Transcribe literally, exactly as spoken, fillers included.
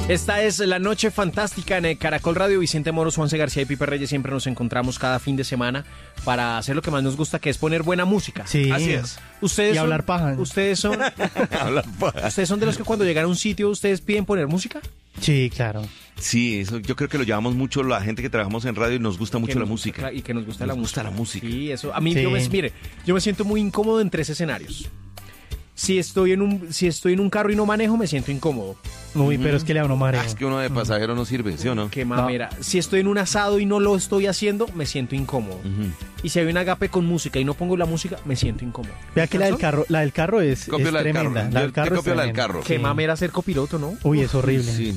Esta es La Noche Fantástica en Caracol Radio. Vicente Moros, Juanse García y Pipe Reyes siempre nos encontramos cada fin de semana para hacer lo que más nos gusta, que es poner buena música. Sí. Así es. Ustedes Y son, hablar paja. Ustedes son, Hablar paja. ustedes son de los que cuando llegan a un sitio ustedes piden poner música. Sí, claro. Sí, eso yo creo que lo llevamos mucho la gente que trabajamos en radio y nos gusta mucho Que la nos música. gusta- y que nos gusta Nos la gusta música. la música. Sí, eso. A mí, Sí. yo me, mire, yo me siento muy incómodo en tres escenarios. Si estoy en un, si estoy en un carro y no manejo, me siento incómodo. Uy, pero es que le da uno mareo. Ah, es que uno de pasajero no sirve, ¿sí o no? Qué mamera. Si estoy en un asado y no lo estoy haciendo, me siento incómodo. Ujú. Y si hay un agape con música y no pongo la música, me siento incómodo. Vea que la del carro, la del carro es, Copio es la del tremenda. carro. La Yo del te carro es copio la del tremenda. carro. Qué Sí. mamera ser copiloto, ¿no? Uy, es horrible. Sí.